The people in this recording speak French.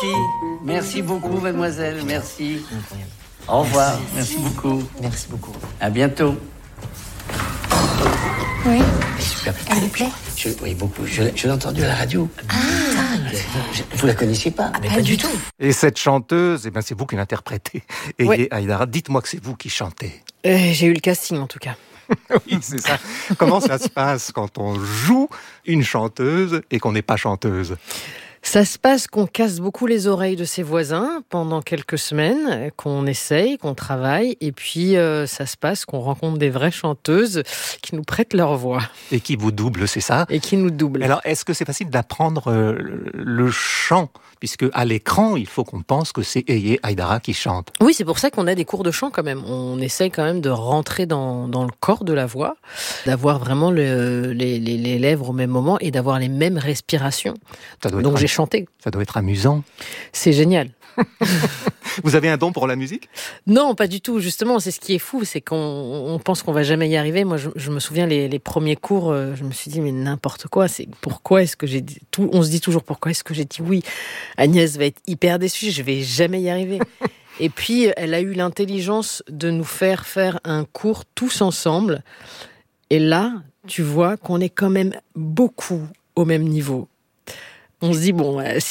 Merci beaucoup, mademoiselle. Merci. Au revoir. Merci beaucoup. Merci beaucoup. À bientôt. Oui. Super. Elle vous plaît? Oui, beaucoup. Je l'ai entendue à la radio. Vous la connaissiez pas? Mais pas du tout. Et cette chanteuse, c'est vous qui l'interprétez. Et Ouais. Aïdara, dites-moi que c'est vous qui chantez. J'ai eu le casting en tout cas. Oui, c'est ça. Comment ça se passe quand on joue une chanteuse et qu'on n'est pas chanteuse? Ça se passe qu'on casse beaucoup les oreilles de ses voisins pendant quelques semaines, qu'on essaye, qu'on travaille, et puis ça se passe qu'on rencontre des vraies chanteuses qui nous prêtent leur voix Et qui vous double, c'est ça? et qui nous doublent. Alors, est-ce que c'est facile d'apprendre le chant? Puisque à l'écran, il faut qu'on pense que c'est Eye Aïdara qui chante. Oui, c'est pour ça qu'on a des cours de chant quand même. On essaye quand même de rentrer dans le corps de la voix, d'avoir vraiment les lèvres au même moment et d'avoir les mêmes respirations. Donc j'ai chanté. Ça doit être amusant. C'est génial. Vous avez un don pour la musique? Non, pas du tout. Justement, c'est ce qui est fou, c'est qu'on pense qu'on va jamais y arriver. Moi, je me souviens les premiers cours, je me suis dit mais n'importe quoi. C'est pourquoi est-ce que j'ai dit tout? On se dit toujours pourquoi est-ce que j'ai dit oui? Agnès va être hyper déçue. Je vais jamais y arriver. Et puis, elle a eu l'intelligence de nous faire un cours tous ensemble. Et là, tu vois qu'on est quand même beaucoup au même niveau. On se dit bon,